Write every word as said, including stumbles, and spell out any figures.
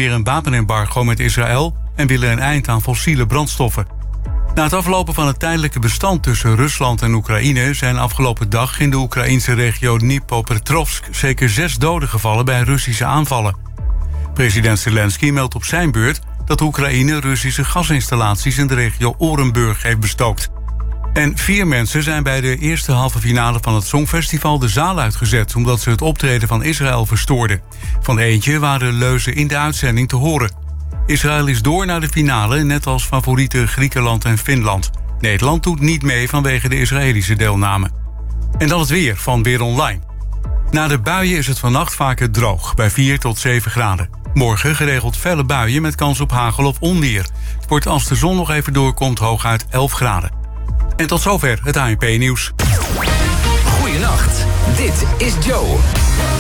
meer een wapenembargo met Israël en willen een eind aan fossiele brandstoffen. Na het aflopen van het tijdelijke bestand tussen Rusland en Oekraïne zijn afgelopen dag in de Oekraïnse regio Dnipropetrovsk zeker zes doden gevallen bij Russische aanvallen. President Zelensky meldt op zijn beurt dat Oekraïne Russische gasinstallaties in de regio Orenburg heeft bestookt. En vier mensen zijn bij de eerste halve finale van het Songfestival de zaal uitgezet omdat ze het optreden van Israël verstoorden. Van eentje waren leuzen in de uitzending te horen. Israël is door naar de finale, net als favorieten Griekenland en Finland. Nederland doet niet mee vanwege de Israëlische deelname. En dan het weer van Weer Online. Na de buien is het vannacht vaker droog, bij vier tot zeven graden. Morgen geregeld felle buien met kans op hagel of onweer. Het wordt als de zon nog even doorkomt hooguit elf graden. En tot zover het A N P-nieuws. Goeienacht, dit is Joe.